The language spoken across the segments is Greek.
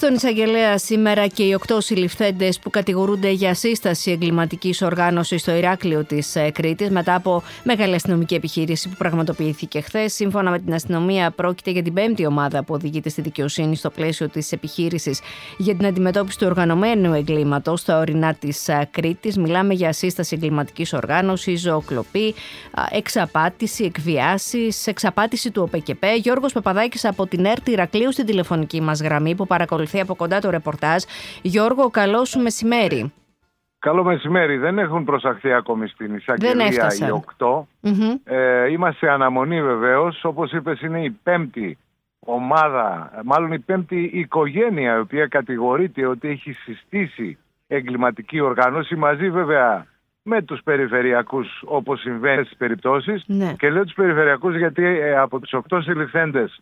Στον εισαγγελέα σήμερα και οι 8 συλληφθέντες που κατηγορούνται για σύσταση εγκληματικής οργάνωσης στο Ηράκλειο της Κρήτης μετά από μεγάλη αστυνομική επιχείρηση που πραγματοποιήθηκε χθες. Σύμφωνα με την αστυνομία, πρόκειται για την 5η ομάδα που οδηγείται στη δικαιοσύνη στο πλαίσιο της επιχείρησης για την αντιμετώπιση του οργανωμένου εγκλήματος στα ορεινά της Κρήτης. Μιλάμε για σύσταση εγκληματικής οργάνωσης, ζωοκλοπή, εξαπάτηση, εκβιάσεις, εξαπάτηση του ΟΠΕΚΕΠΕ. Γιώργος Παπαδάκης από την ΕΡΤ Ηρακλείου στην τηλεφωνική μας γραμμή που παρακολουθεί από κοντά το ρεπορτάζ. Γιώργο, καλό σου μεσημέρι. Καλό μεσημέρι. Δεν έχουν προσαχθεί ακόμη στην εισαγγελία οι 8. Είμαστε σε αναμονή βεβαίως. Όπως είπες, είναι η 5η ομάδα, μάλλον η 5η οικογένεια η οποία κατηγορείται ότι έχει συστήσει εγκληματική οργάνωση, μαζί βέβαια με τους περιφερειακούς, όπως συμβαίνει στις περιπτώσεις. Ναι. Και λέω τους περιφερειακούς γιατί από τους 8 συλληφθέντες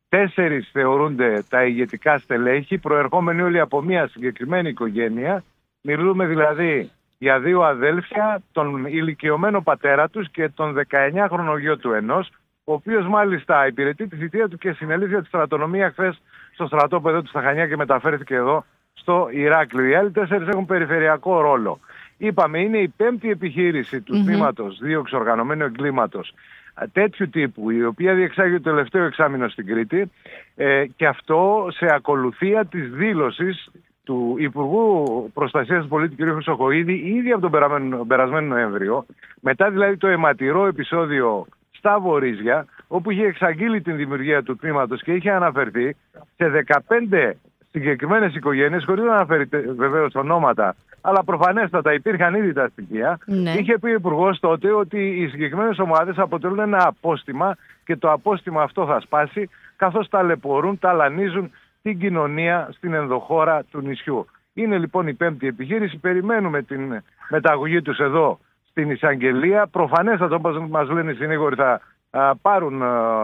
4 θεωρούνται τα ηγετικά στελέχη, προερχόμενοι όλοι από μια συγκεκριμένη οικογένεια. Μιλούμε δηλαδή για 2 αδέλφια, τον ηλικιωμένο πατέρα τους και τον 19χρονο γιο του ενός, ο οποίος μάλιστα υπηρετεί τη θητεία του και συνελήφθη τη στρατονομία χθες στο στρατόπεδο του στα Χανιά και μεταφέρθηκε εδώ στο Ηράκλειο. Οι άλλοι 4 έχουν περιφερειακό ρόλο. Είπαμε, είναι η 5η επιχείρηση του τμήματος δίωξη οργανωμένου εγκλήματος τέτοιου τύπου, η οποία διεξάγει το τελευταίο εξάμηνο στην Κρήτη, και αυτό σε ακολουθία της δήλωσης του Υπουργού Προστασίας του Πολίτη κ. Χρυσοχοΐδη ήδη από τον περασμένο Νοέμβριο, μετά δηλαδή το αιματηρό επεισόδιο στα Βορίζια, όπου είχε εξαγγείλει την δημιουργία του τμήματος και είχε αναφερθεί σε 15 συγκεκριμένες οικογένειες, χωρίς να αναφέρει βεβαίως ονόματα, αλλά προφανέστατα υπήρχαν ήδη τα στοιχεία. Ναι. Είχε πει ο Υπουργός τότε ότι οι συγκεκριμένες ομάδες αποτελούν ένα απόστημα και το απόστημα αυτό θα σπάσει, καθώς ταλαιπωρούν, ταλανίζουν την κοινωνία στην ενδοχώρα του νησιού. Είναι λοιπόν η 5η επιχείρηση. Περιμένουμε την μεταγωγή τους εδώ στην εισαγγελία. Προφανέστατα, όπως μας λένε οι συνήγοροι, θα πάρουν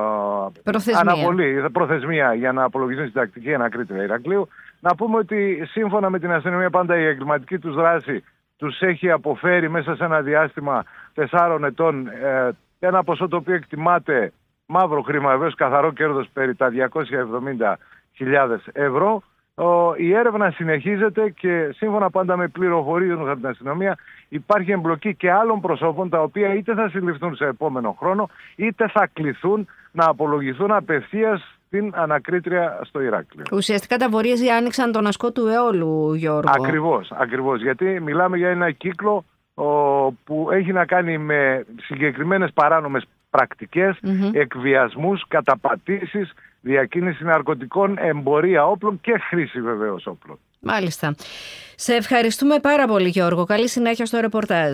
προθεσμία για να απολογηθούν στην τακτική ανακρίτρια Ηρακλείου. Να πούμε ότι σύμφωνα με την αστυνομία πάντα η εγκληματική τους δράση τους έχει αποφέρει μέσα σε ένα διάστημα 4 ετών ένα ποσό το οποίο εκτιμάται μαύρο χρήμα, βεβαίως καθαρό κέρδος περί τα 270.000 ευρώ. Η έρευνα συνεχίζεται και σύμφωνα πάντα με πληροφορίες από την αστυνομία υπάρχει εμπλοκή και άλλων προσώπων, τα οποία είτε θα συλληφθούν σε επόμενο χρόνο είτε θα κληθούν να απολογηθούν απευθείας στην ανακρίτρια στο Ηράκλειο. Ουσιαστικά τα Βορίζια άνοιξαν τον ασκό του αιώλου, Γιώργο. Ακριβώς, γιατί μιλάμε για ένα κύκλο που έχει να κάνει με συγκεκριμένες παράνομες πρακτικές, εκβιασμούς, καταπατήσεις, διακίνηση ναρκωτικών, εμπορία όπλων και χρήση βεβαίως όπλων. Μάλιστα. Σε ευχαριστούμε πάρα πολύ, Γιώργο. Καλή συνέχεια στο ρεπορτάζ.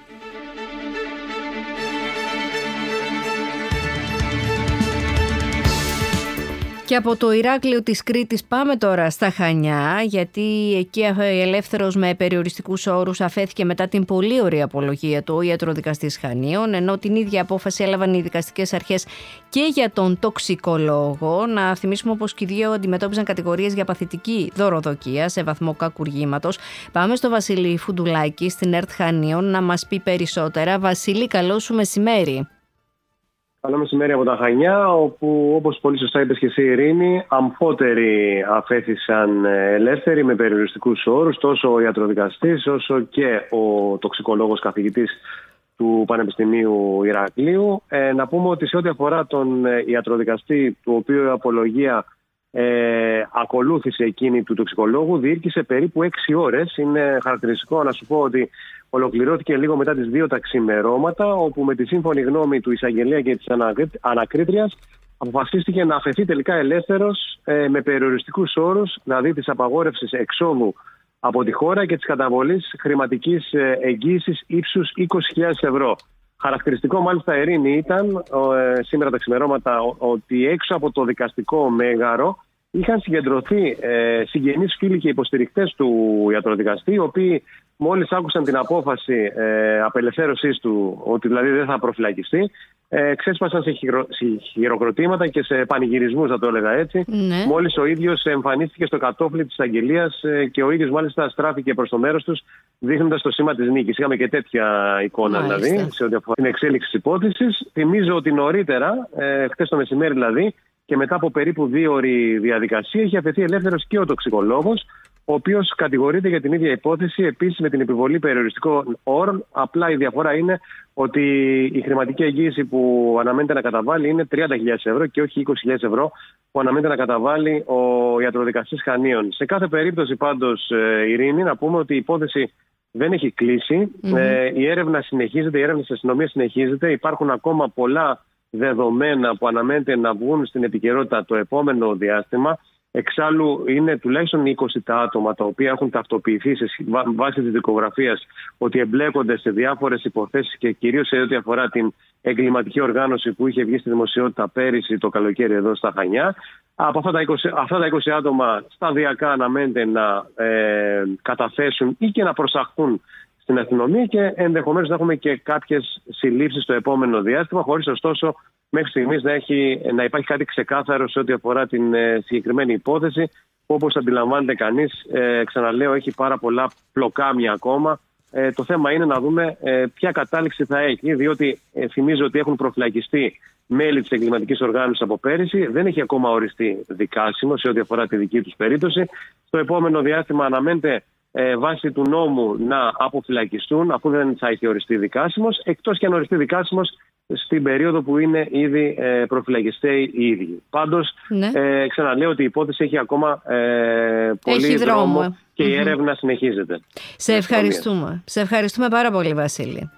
Και από το Ηράκλειο της Κρήτης πάμε τώρα στα Χανιά, γιατί εκεί ελεύθερος με περιοριστικούς όρους αφέθηκε μετά την πολύ ωραία απολογία του ο ιατροδικαστής Χανίων, ενώ την ίδια απόφαση έλαβαν οι δικαστικές αρχές και για τον τοξικολόγο. Να θυμίσουμε πως και οι δύο αντιμετώπιζαν κατηγορίες για παθητική δωροδοκία σε βαθμό κακουργήματος. Πάμε στο Βασίλη Φουντουλάκη στην ΕΡΤ Χανίων να μας πει περισσότερα. Βασίλη, καλό σου μεσημέρι. Καλό μεσημέρι από τα Χανιά, όπου όπως πολύ σωστά είπες και εσύ, Ειρήνη, αμφότεροι αφέθησαν ελεύθεροι με περιοριστικούς όρους, τόσο ο ιατροδικαστής όσο και ο τοξικολόγος καθηγητής του Πανεπιστημίου Ηρακλείου. Να πούμε ότι σε ό,τι αφορά τον ιατροδικαστή, του οποίου η απολογία ακολούθησε εκείνη του τοξικολόγου, διήρκησε περίπου 6 ώρες. Είναι χαρακτηριστικό να σου πω ότι ολοκληρώθηκε λίγο μετά τις 2 τα ξημερώματα, όπου με τη σύμφωνη γνώμη του εισαγγελέα και της ανακρίτριας αποφασίστηκε να αφαιθεί τελικά ελεύθερος με περιοριστικούς όρους, δηλαδή της απαγόρευσης εξόδου από τη χώρα και της καταβολής χρηματικής εγγύησης ύψους 20.000 ευρώ. Χαρακτηριστικό μάλιστα, Ειρήνη, ήταν σήμερα τα ξημερώματα ότι έξω από το δικαστικό μέγαρο είχαν συγκεντρωθεί συγγενείς, φίλοι και υποστηρικτές του ιατροδικαστή, οι οποίοι μόλις άκουσαν την απόφαση απελευθέρωσής του, ότι δηλαδή δεν θα προφυλακιστεί, ξέσπασαν σε χειροκροτήματα και σε πανηγυρισμούς, θα το έλεγα έτσι. Ναι. Μόλις ο ίδιος εμφανίστηκε στο κατόφλι της αγγελίας και ο ίδιος μάλιστα στράφηκε προς το μέρος τους, δείχνοντας το σήμα της νίκης. Είχαμε και τέτοια εικόνα δηλαδή σε ό,τι αφορά την εξέλιξη της υπόθεσης. Θυμίζω ότι νωρίτερα, χθες το μεσημέρι δηλαδή, και μετά από περίπου 2ωρη διαδικασία έχει αφαιθεί ελεύθερος και ο τοξικολόγος, ο οποίος κατηγορείται για την ίδια υπόθεση, επίσης με την επιβολή περιοριστικών όρων. Απλά η διαφορά είναι ότι η χρηματική εγγύηση που αναμένεται να καταβάλει είναι 30.000 ευρώ και όχι 20.000 ευρώ που αναμένεται να καταβάλει ο ιατροδικαστής Χανίων. Σε κάθε περίπτωση πάντως, Ειρήνη, να πούμε ότι η υπόθεση δεν έχει κλείσει. Η έρευνα συνεχίζεται, η έρευνα της αστυνομίας συνεχίζεται. Υπάρχουν ακόμα πολλά δεδομένα που αναμένεται να βγουν στην επικαιρότητα το επόμενο διάστημα. Εξάλλου, είναι τουλάχιστον 20 τα άτομα τα οποία έχουν ταυτοποιηθεί σε βάση της δικογραφίας ότι εμπλέκονται σε διάφορες υποθέσεις και κυρίως σε ό,τι αφορά την εγκληματική οργάνωση που είχε βγει στη δημοσιότητα πέρυσι το καλοκαίρι εδώ στα Χανιά. Από αυτά τα 20 άτομα σταδιακά αναμένεται να καταθέσουν ή και να προσαχθούν στην αστυνομία και ενδεχομένως να έχουμε και κάποιες συλλήψεις στο επόμενο διάστημα, χωρίς ωστόσο μέχρι στιγμής να υπάρχει κάτι ξεκάθαρο σε ό,τι αφορά την συγκεκριμένη υπόθεση, που όπως αντιλαμβάνεται κανείς, ξαναλέω, έχει πάρα πολλά πλοκάμια ακόμα. Το θέμα είναι να δούμε ποια κατάληξη θα έχει, διότι θυμίζω ότι έχουν προφυλακιστεί μέλη της εγκληματικής οργάνωσης από πέρυσι. Δεν έχει ακόμα οριστεί δικάσιμο σε ό,τι αφορά τη δική τους περίπτωση. Στο επόμενο διάστημα αναμένεται βάσει του νόμου να αποφυλακιστούν, αφού δεν θα έχει οριστεί δικάσιμος, εκτός και αν οριστεί δικάσιμος στην περίοδο που είναι ήδη προφυλακιστέοι οι ίδιοι. Πάντως, ξαναλέω ότι η υπόθεση έχει ακόμα πολύ δρόμο και η έρευνα συνεχίζεται. Σε ευχαριστούμε. Σε ευχαριστούμε πάρα πολύ, Βασίλη.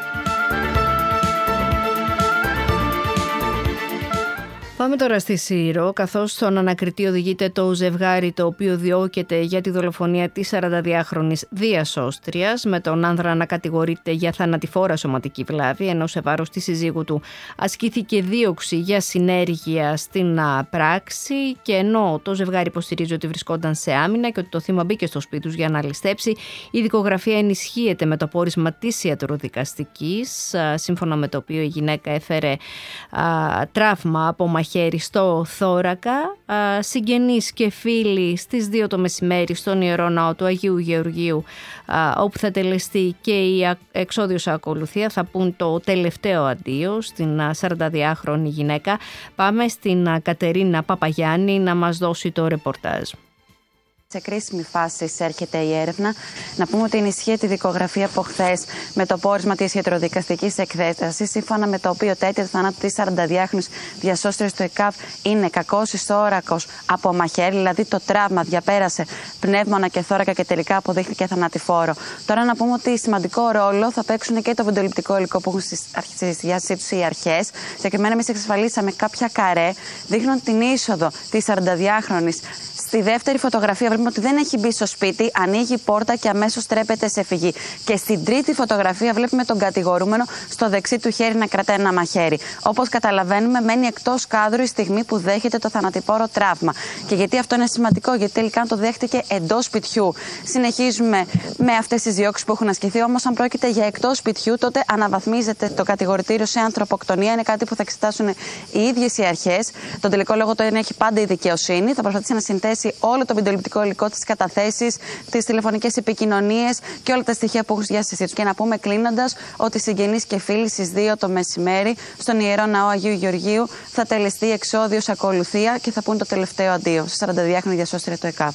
Πάμε τώρα στη Σύρο, καθώς στον ανακριτή οδηγείται το ζευγάρι το οποίο διώκεται για τη δολοφονία της 42χρονης διασώστριας, με τον άνδρα να κατηγορείται για θανατηφόρα σωματική βλάβη, ενώ σε βάρος της συζύγου του ασκήθηκε δίωξη για συνέργεια στην πράξη, και ενώ το ζευγάρι υποστηρίζει ότι βρισκόταν σε άμυνα και ότι το θύμα μπήκε στο σπίτι τους για να ληστέψει, η δικογραφία ενισχύεται με το πόρισμα της ιατροδικαστικής, σύμφωνα με το οποίο η γυναίκα έφερε τραύμα από μαχαίρι στο θώρακα. Συγγενείς και φίλοι στις 2 το μεσημέρι στον Ιερό Ναό του Αγίου Γεωργίου, όπου θα τελεστεί και η εξόδιος ακολουθία, θα πούν το τελευταίο αντίο στην 42χρονη γυναίκα. Πάμε στην Κατερίνα Παπαγιάννη να μας δώσει το ρεπορτάζ. Σε κρίσιμη φάση έρχεται η έρευνα. Να πούμε ότι ενισχύεται η δικογραφία από χθες με το πόρισμα της ιατροδικαστικής εκθέτασης, σύμφωνα με το οποίο τα αίτια του θανάτου της 42χρονης διασώστριας του ΕΚΑΒ είναι κακός ιστόρακος από μαχαίρι, δηλαδή το τραύμα διαπέρασε πνεύμονα και θώρακα και τελικά αποδείχθηκε θανατηφόρο. Τώρα να πούμε ότι σημαντικό ρόλο θα παίξουν και το βιντεοληπτικό υλικό που έχουν στη διάθεσή τους οι αρχές. Συγκεκριμένα, εμείς εξασφαλίσαμε κάποια καρέ, δείχνουν την είσοδο της 42χρονης. Στη δεύτερη φωτογραφία βλέπουμε ότι δεν έχει μπει στο σπίτι, ανοίγει η πόρτα και αμέσως τρέπεται σε φυγή. Και στην τρίτη φωτογραφία βλέπουμε τον κατηγορούμενο στο δεξί του χέρι να κρατάει ένα μαχαίρι. Όπως καταλαβαίνουμε, μένει εκτός κάδρου η στιγμή που δέχεται το θανατηφόρο τραύμα. Και γιατί αυτό είναι σημαντικό? Γιατί τελικά το δέχτηκε εντός σπιτιού. Συνεχίζουμε με αυτές τις διώξεις που έχουν ασκηθεί. Όμως, αν πρόκειται για εκτός σπιτιού, τότε αναβαθμίζεται το κατηγορητήριο σε ανθρωποκτονία. Είναι κάτι που θα εξετάσουν οι ίδιες οι αρχές. Τον τελικό λόγο το έχει πάντα η δικαιοσύνη. Θα προσπαθήσει να συνθέσει όλο το βιντεοληπτικό υλικό, τις καταθέσεις, τις τηλεφωνικές επικοινωνίες και όλα τα στοιχεία που έχουν στη διάθεσή τους. Και να πούμε κλείνοντας ότι συγγενείς και φίλοι στις 2 το μεσημέρι στον Ιερό Ναό Αγίου Γεωργίου θα τελεστεί η εξόδιος ακολουθία και θα πούν το τελευταίο αντίο στη 42χρονη διασώστρια του ΕΚΑΒ.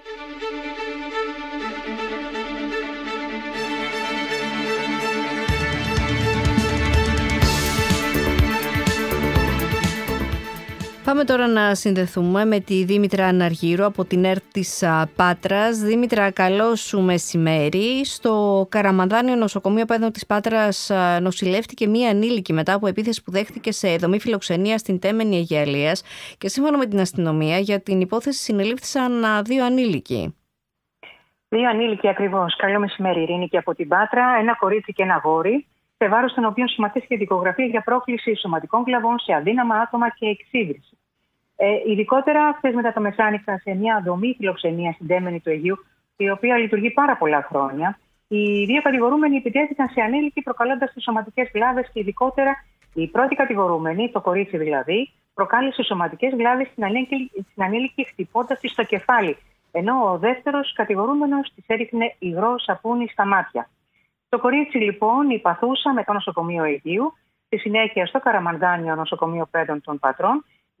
Πάμε τώρα να συνδεθούμε με τη Δήμητρα Αναργύρου από την ΕΡΤ της Πάτρας. Δήμητρα, καλό σου μεσημέρι. Στο Καραμανδάνιο νοσοκομείο Παιδών της Πάτρας νοσηλεύτηκε μία ανήλικη μετά από επίθεση που δέχτηκε σε δομή φιλοξενία στην Τέμενη Αιγιαλίας, και σύμφωνα με την αστυνομία για την υπόθεση συνελήφθησαν 2 ανήλικοι. 2 ανήλικοι ακριβώς. Καλό μεσημέρι, Ειρήνη, και από την Πάτρα. Ένα κορίτσι και ένα αγόρι, σε βάρος των οποίων σχηματίστηκε δικογραφία για πρόκληση σωματικών βλαβών σε αδύναμα άτομα και εξύβριση. Ειδικότερα, χθες μετά το μεσάνυχτα, σε μια δομή φιλοξενία στην Τέμενη του Αιγείου, η οποία λειτουργεί πάρα πολλά χρόνια, οι 2 κατηγορούμενοι επιτέθηκαν σε ανήλικοι, προκαλώντας τις σωματικές βλάβες, και ειδικότερα η πρώτη κατηγορούμενη, το κορίτσι δηλαδή, προκάλεσε σωματικές βλάβες στην ανήλικη, χτυπώντας τη στο κεφάλι, ενώ ο δεύτερος κατηγορούμενος της έριχνε υγρό σαπούνι στα μάτια. Το κορίτσι λοιπόν υπαθούσα με το νοσοκομείο Αιγείου, στη συνέχεια στο Καραμανδάνιο νοσοκομείο Παιδών των Πατρών,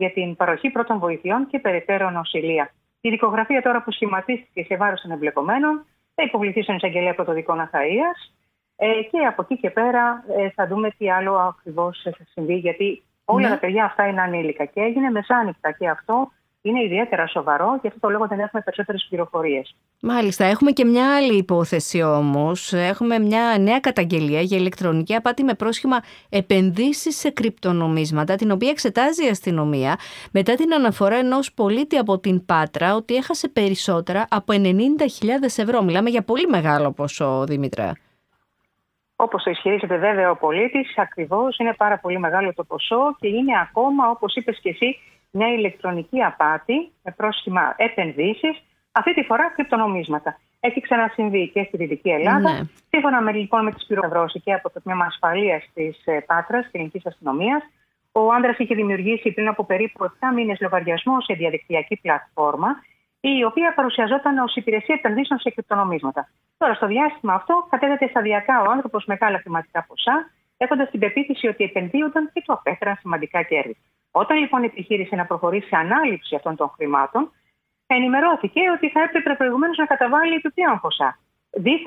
για την παροχή πρώτων βοηθειών και περαιτέρω νοσηλεία. Η δικογραφία τώρα που σχηματίστηκε σε βάρος των εμπλεκομένων θα υποβληθεί στον εισαγγελέα πρωτοδικών Αχαΐας και από εκεί και πέρα θα δούμε τι άλλο ακριβώς θα συμβεί, γιατί όλα τα παιδιά αυτά είναι ανήλικα και έγινε μεσάνυχτα και αυτό είναι ιδιαίτερα σοβαρό, γι' αυτό το λόγο δεν έχουμε περισσότερες πληροφορίες. Μάλιστα. Έχουμε και μια άλλη υπόθεση όμως. Έχουμε μια νέα καταγγελία για ηλεκτρονική απάτη με πρόσχημα επενδύσεις σε κρυπτονομίσματα, την οποία εξετάζει η αστυνομία μετά την αναφορά ενός πολίτη από την Πάτρα ότι έχασε περισσότερα από 90.000 ευρώ. Μιλάμε για πολύ μεγάλο ποσό, Δήμητρα. Όπως το ισχυρίζεται βέβαια ο πολίτης, ακριβώς είναι πάρα πολύ μεγάλο το ποσό και είναι ακόμα, όπως είπες και εσύ, μια ηλεκτρονική απάτη με πρόσχημα επενδύσεις, αυτή τη φορά κρυπτονομίσματα. Έχει ξανασυμβεί και στη Δυτική Ελλάδα. Ναι. Σύμφωνα με τις πληροφορίες και από το Τμήμα Ασφαλείας της Πάτρας, της Ελληνικής Αστυνομίας, ο άντρας είχε δημιουργήσει πριν από περίπου 7 μήνες λογαριασμό σε διαδικτυακή πλατφόρμα, η οποία παρουσιαζόταν ως υπηρεσία επενδύσεων σε κρυπτονομίσματα. Τώρα, στο διάστημα αυτό, κατέδεται σταδιακά ο άνθρωπος μεγάλα χρηματικά ποσά, έχοντας την πεποίθηση ότι επενδύονταν και του απέφεραν σημαντικά κέρδη. Όταν λοιπόν επιχείρησε να προχωρήσει σε ανάληψη αυτών των χρημάτων, ενημερώθηκε ότι θα έπρεπε προηγουμένως να καταβάλει επιπλέον ποσά.